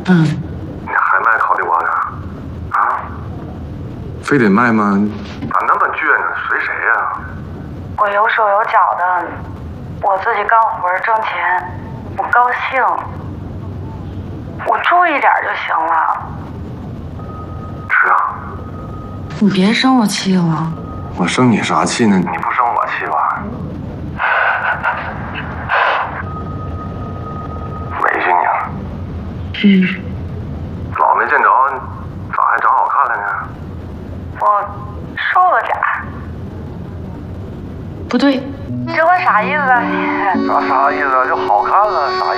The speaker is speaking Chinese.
嗯， 你还卖烤地瓜呢？啊？ 非得卖吗？ 咋那么倔呢？随谁呀？ 我有手有脚的，我自己干活挣钱，我高兴，我注意点就行了。 是啊。 你别生我气了。 我生你啥气呢？ 你不生我气吧？委屈你了。老没见着，咋还长好看了呢？ 我瘦了点儿。不对，这话啥意思啊你？ 啥意思啊？就好看了，啥意思？